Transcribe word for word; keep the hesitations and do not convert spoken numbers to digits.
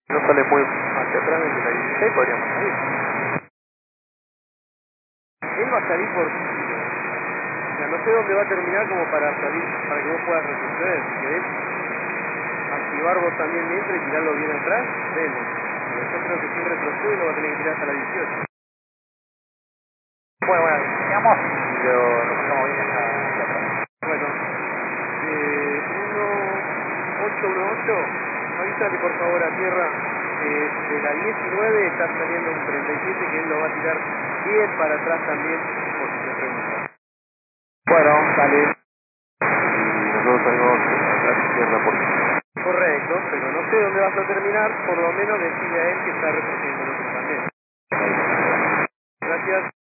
No sale muy hacia atrás desde la dieciséis, podríamos salir. Él va a salir por... O sea, no sé dónde va a terminar como para salir, para que vos puedas retroceder. Si querés activar vos también dentro y tirarlo bien atrás, vemos. Pero yo creo que sin retroceso lo va a tener que tirar hasta la dieciocho. Bueno, bueno, digamos y lo, lo pasamos bien hasta, hasta atrás. Bueno, eh, uno ocho uno ocho, avísale por favor a tierra, eh, de la diecinueve está saliendo un treinta y siete que él lo va a tirar bien para atrás también, por si se pregunta. Bueno, sale. Y nosotros salimos a la izquierda por Correcto, pero no sé dónde vas a terminar, por lo menos decirle a él que está retrocediendo nosotros también. Gracias.